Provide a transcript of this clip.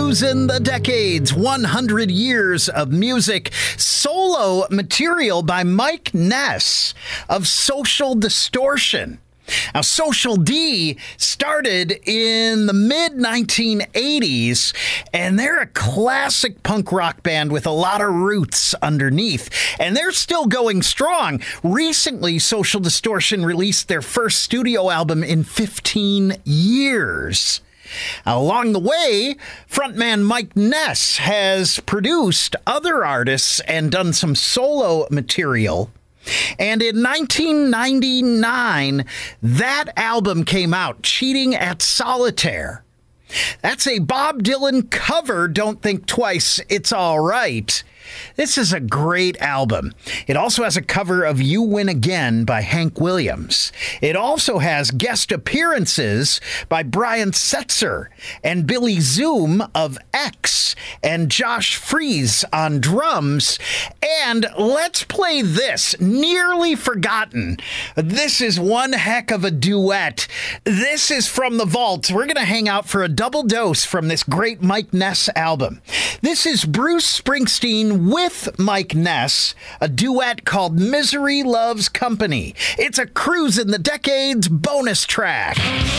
Cruising the Decades, 100 years of music. Solo material by Mike Ness of Social Distortion. Now, Social D started in the mid-1980s, and they're a classic punk rock band with a lot of roots underneath, and they're still going strong. Recently, Social Distortion released their first studio album in 15 years. Along the way, frontman Mike Ness has produced other artists and done some solo material. And in 1999, that album came out, Cheating at Solitaire. That's a Bob Dylan cover, Don't Think Twice, It's All Right. This is a great album. It also has a cover of You Win Again by Hank Williams. It also has guest appearances by Brian Setzer and Billy Zoom of X and Josh Freese on drums. And let's play this, nearly forgotten. This is one heck of a duet. This is from the vaults. We're going to hang out for a double dose from this great Mike Ness album. This is Bruce Springsteen with Mike Ness, a duet called Misery Loves Company. It's a Cruise in the Decades bonus track.